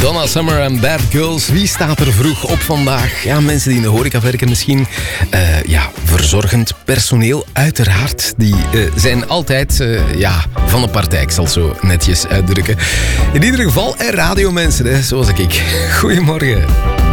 Donna Summer en Bad Girls. Wie staat er vroeg op vandaag? Ja, mensen die in de horeca werken misschien. Verzorgend personeel uiteraard. Die zijn altijd van de partij. Ik zal het zo netjes uitdrukken. In ieder geval radiomensen, hè, zoals ik. Goedemorgen.